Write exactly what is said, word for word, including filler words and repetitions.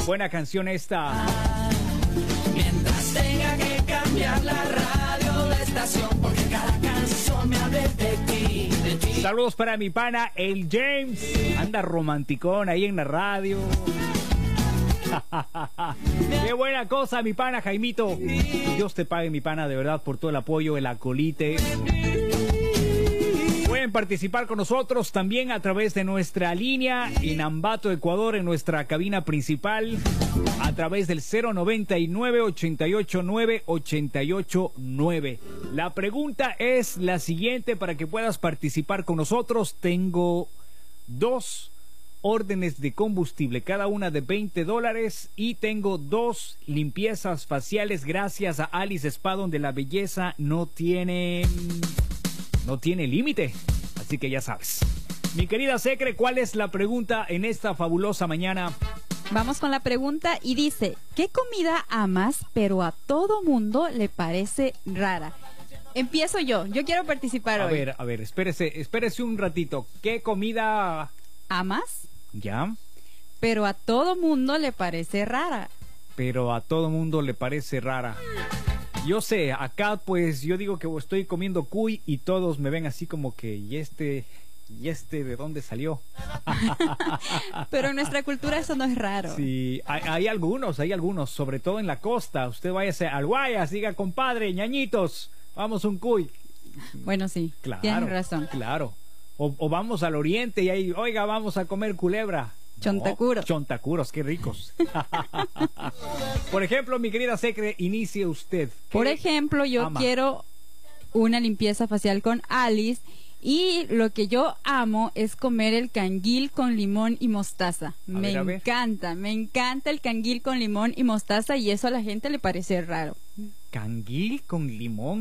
Buena canción esta. Mientras tenga que cambiar la radio de estación, porque cada canción me habla de ti, de ti. Saludos para mi pana, el James. Anda romanticón ahí en la radio. Qué buena cosa, mi pana Jaimito. Dios te pague, mi pana, de verdad, por todo el apoyo, el acolite. Pueden participar con nosotros también a través de nuestra línea en Ambato, Ecuador, en nuestra cabina principal, a través del cero noventa y nueve, ochenta y ocho nueve, ochenta y ocho nueve. La pregunta es la siguiente para que puedas participar con nosotros. Tengo dos órdenes de combustible, cada una de veinte dólares, y tengo dos limpiezas faciales gracias a Alice Spa, donde la belleza no tiene no tiene límite, así que ya sabes. Mi querida Secre, ¿cuál es la pregunta en esta fabulosa mañana? Vamos con la pregunta y dice, ¿qué comida amas pero a todo mundo le parece rara? Empiezo yo, yo quiero participar A hoy. ver, a ver, espérese, espérese un ratito. ¿Qué comida ¿Amas? ya? Pero a todo mundo le parece rara. Pero a todo mundo le parece rara. Yo sé, acá pues yo digo que estoy comiendo cuy y todos me ven así como que, ¿y este, y este de dónde salió? Pero en nuestra cultura eso no es raro. Sí, hay, hay algunos, hay algunos, sobre todo en la costa. Usted váyase al Guayas, diga, compadre, ñañitos, vamos un cuy. Bueno, sí, Claro, tienes razón. Claro. O, o vamos al oriente y ahí, oiga, vamos a comer culebra. Chontacuros. No, chontacuros, qué ricos. Por ejemplo, mi querida Secre, inicie usted. Por ejemplo, yo ama? quiero una limpieza facial con Alice y lo que yo amo es comer el canguil con limón y mostaza. Me ver, a ver. encanta, me encanta el canguil con limón y mostaza y eso a la gente le parece raro. Canguil con limón